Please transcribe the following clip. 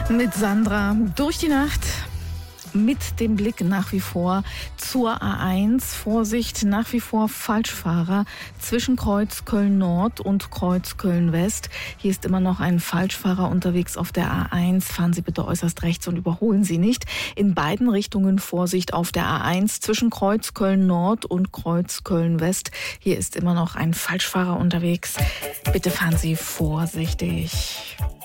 Mit Sandra durch die Nacht. Mit dem Blick nach wie vor zur A1. Vorsicht, nach wie vor Falschfahrer zwischen Kreuz Köln-Nord und Kreuz Köln-West. Hier ist immer noch ein Falschfahrer unterwegs auf der A1. Fahren Sie bitte äußerst rechts und überholen Sie nicht. In beiden Richtungen Vorsicht auf der A1 zwischen Kreuz Köln-Nord und Kreuz Köln-West. Hier ist immer noch ein Falschfahrer unterwegs. Bitte fahren Sie vorsichtig.